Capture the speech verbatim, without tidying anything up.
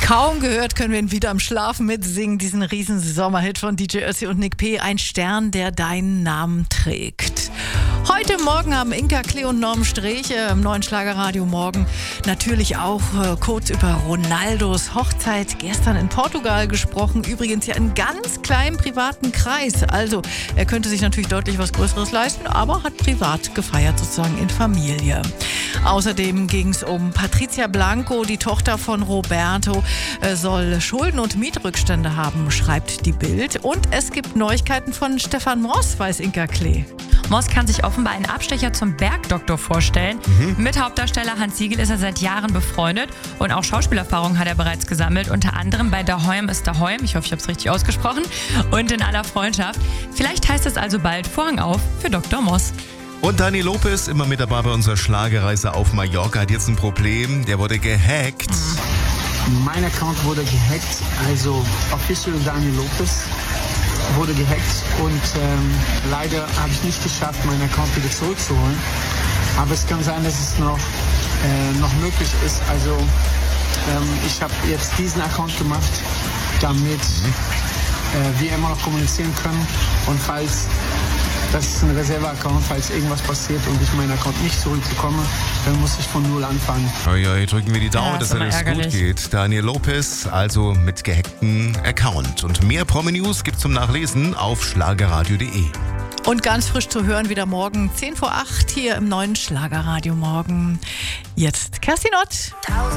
Kaum gehört, können wir ihn wieder am Schlafen mitsingen, diesen riesen Sommerhit von D J Össi und Nick P., ein Stern, der deinen Namen trägt. Heute Morgen haben Inka Klee und Norm Sträche im neuen Schlagerradio Morgen natürlich auch äh, kurz über Ronaldos Hochzeit gestern in Portugal gesprochen. Übrigens ja in ganz kleinem privaten Kreis. Also er könnte sich natürlich deutlich was Größeres leisten, aber hat privat gefeiert, sozusagen in Familie. Außerdem ging es um Patricia Blanco, die Tochter von Roberto, äh, soll Schulden und Mietrückstände haben, schreibt die Bild. Und es gibt Neuigkeiten von Stefan Moss, weiß Inka Klee. Moss kann sich offenbar einen Abstecher zum Bergdoktor vorstellen. Mhm. Mit Hauptdarsteller Hans Siegel ist er seit Jahren befreundet und auch Schauspielerfahrung hat er bereits gesammelt, unter anderem bei Daheim ist Daheim, ich hoffe, ich habe es richtig ausgesprochen, und in aller Freundschaft. Vielleicht heißt es also bald Vorhang auf für Doktor Moss. Und Dani Lopez, immer mit dabei bei unserer Schlagerreise auf Mallorca, hat jetzt ein Problem, der wurde gehackt. Mhm. Mein Account wurde gehackt, also Official Dani Lopez wurde gehackt und ähm, leider habe ich nicht geschafft, meinen Account wieder zurückzuholen. Aber es kann sein, dass es noch, äh, noch möglich ist. Also ähm, ich habe jetzt diesen Account gemacht, damit äh, wir immer noch kommunizieren können. Und falls, das ist ein Reserve-Account, falls irgendwas passiert und ich meinen Account nicht zurückbekomme, dann muss ich von Null anfangen. Oh ja, drücken wir die Daumen, ja, dass alles ärgerlich. gut geht. Daniel Lopez, also mit gehacktem Account. Und mehr Promi-News gibt's zum Nachlesen auf schlagerradio punkt de. Und ganz frisch zu hören wieder morgen zehn vor acht hier im neuen Schlagerradio Morgen. Jetzt Kerstin Ott.